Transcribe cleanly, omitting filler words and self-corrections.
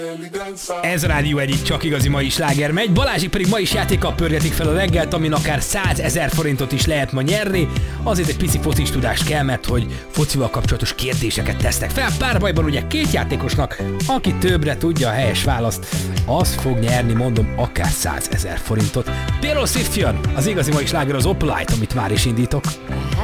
Ez a rádió egyik csak igazi mai sláger megy, Balázsik pedig ma is játékkal pörgetik fel a reggelt, amin akár 100 000 forintot is lehet ma nyerni. Azért egy pici focis tudás kell, mert hogy focival kapcsolatos kérdéseket tesznek fel. Párbajban ugye két játékosnak, aki többre tudja a helyes választ, az fog nyerni, mondom, akár 100 000 forintot. Taylor Swift jön, az igazi mai sláger az Opalite, amit már is indítok.